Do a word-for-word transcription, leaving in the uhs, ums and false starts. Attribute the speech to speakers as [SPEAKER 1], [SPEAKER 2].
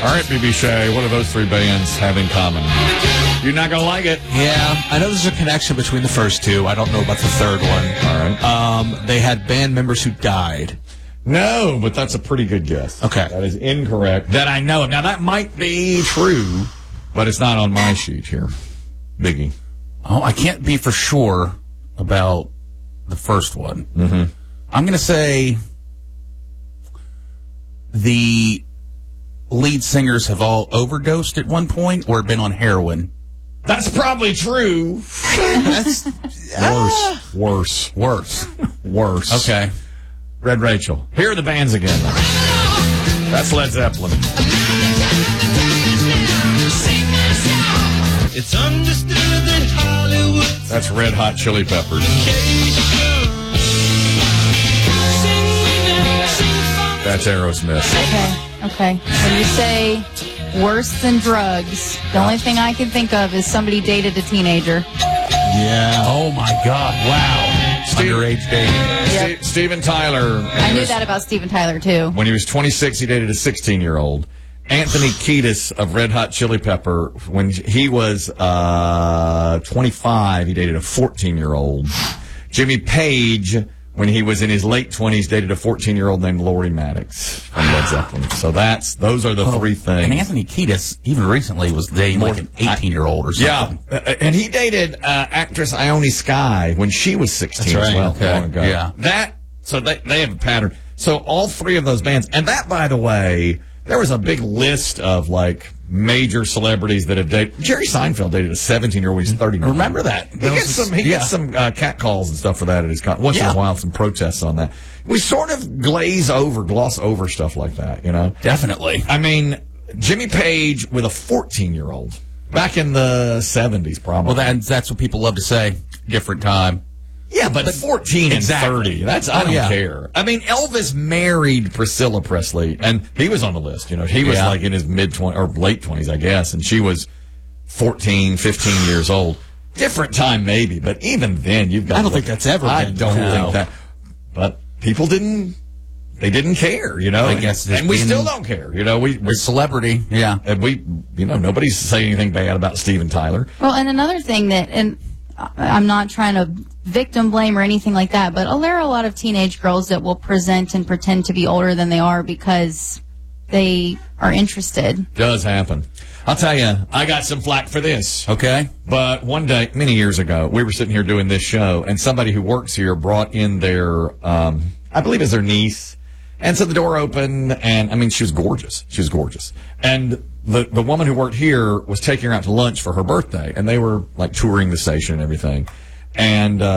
[SPEAKER 1] All right, B B Shea, what do those three bands have in common? You're not going to like it.
[SPEAKER 2] Yeah, I know there's a connection between the first two. I don't know about the third one.
[SPEAKER 1] All right.
[SPEAKER 2] Um, they had band members who died.
[SPEAKER 1] No, but that's a pretty good guess.
[SPEAKER 2] Okay.
[SPEAKER 1] That is incorrect. That I know of. Now, that might be true, but it's not on my sheet here. Biggie.
[SPEAKER 3] Oh, I can't be for sure about the first one.
[SPEAKER 1] Mm-hmm.
[SPEAKER 3] I'm going to say the lead singers have all overdosed at one point or been on heroin.
[SPEAKER 1] That's probably true.
[SPEAKER 2] That's
[SPEAKER 1] Worse. Worse.
[SPEAKER 3] Worse.
[SPEAKER 1] Worse.
[SPEAKER 3] Okay.
[SPEAKER 1] Red Rachel. Here are the bands again. That's Led Zeppelin.
[SPEAKER 4] It's understood that Hollywood.
[SPEAKER 1] That's Red Hot Chili Peppers. That's Aerosmith.
[SPEAKER 5] Okay, okay. When you say worse than drugs, the only thing I can think of is somebody dated a teenager.
[SPEAKER 2] yeah.
[SPEAKER 3] Oh, my God. Wow.
[SPEAKER 1] Steve-
[SPEAKER 3] Underage dating.
[SPEAKER 5] Yep.
[SPEAKER 1] Ste- Steven Tyler.
[SPEAKER 5] I knew that about Steven Tyler, too.
[SPEAKER 1] When he was twenty-six, he dated a sixteen-year-old. Anthony Kiedis of Red Hot Chili Pepper, when he was uh, twenty-five, he dated a fourteen-year-old. Jimmy Page, when he was in his late twenties, dated a fourteen-year-old named Lori Maddox from Led Zeppelin. So that's those are the
[SPEAKER 3] Oh,
[SPEAKER 1] three things.
[SPEAKER 3] And Anthony Kiedis, even recently, was dating like an eighteen-year-old or
[SPEAKER 1] Yeah,
[SPEAKER 3] something.
[SPEAKER 1] uh, and he dated uh, actress Ione Skye when she was sixteen
[SPEAKER 2] That's
[SPEAKER 1] as
[SPEAKER 2] right,
[SPEAKER 1] well.
[SPEAKER 3] okay,
[SPEAKER 1] Long ago.
[SPEAKER 3] yeah.
[SPEAKER 1] That so they they have a pattern. So all three of those bands, and that, by the way, there was a big list of like major celebrities that have dated. Jerry Seinfeld dated a seventeen-year-old when he's thirty-nine.
[SPEAKER 3] Remember that?
[SPEAKER 1] He
[SPEAKER 3] That
[SPEAKER 1] gets
[SPEAKER 3] was-
[SPEAKER 1] some. He
[SPEAKER 3] yeah.
[SPEAKER 1] gets some uh, cat calls and stuff for that at his con- once in
[SPEAKER 3] Yeah.
[SPEAKER 1] a while. Some protests on that. We sort of glaze over, gloss over stuff like that. You know.
[SPEAKER 3] Definitely.
[SPEAKER 1] I mean, Jimmy Page with a fourteen-year-old back in the seventies, probably.
[SPEAKER 3] Well, that, that's what people love to say. Different time.
[SPEAKER 1] yeah, but, fourteen
[SPEAKER 3] Exactly.
[SPEAKER 1] and thirty, that's, I
[SPEAKER 3] Oh,
[SPEAKER 1] don't
[SPEAKER 3] yeah.
[SPEAKER 1] care. I mean, Elvis married Priscilla Presley, and he was on the list. You know, he was
[SPEAKER 3] Yeah.
[SPEAKER 1] like in his mid-twenties, or late twenties, I guess, and she was fourteen, fifteen years old. Different time, maybe, but even then, you've got
[SPEAKER 2] I don't
[SPEAKER 1] to
[SPEAKER 2] think that's ever
[SPEAKER 1] I
[SPEAKER 2] been.
[SPEAKER 1] don't
[SPEAKER 3] No.
[SPEAKER 1] think that. But people didn't, they didn't care, you know?
[SPEAKER 3] I guess
[SPEAKER 1] and,
[SPEAKER 3] just
[SPEAKER 1] and we
[SPEAKER 3] being-
[SPEAKER 1] still don't care, you know? We, we
[SPEAKER 3] A celebrity. Yeah.
[SPEAKER 1] And we, you know, nobody's saying anything bad about Steven Tyler.
[SPEAKER 5] Well, and another thing that, and I- I'm not trying to victim blame or anything like that, but there are a lot of teenage girls that will present and pretend to be older than they are because they are interested.
[SPEAKER 1] Does happen. I'll tell you, I got some flack for this.
[SPEAKER 3] Okay.
[SPEAKER 1] But one day, many years ago, we were sitting here doing this show, and somebody who works here brought in their, um, I believe it's their niece. And so the door opened, and I mean, she was gorgeous. She was gorgeous. And the, the woman who worked here was taking her out to lunch for her birthday, and they were like touring the station and everything. And, uh,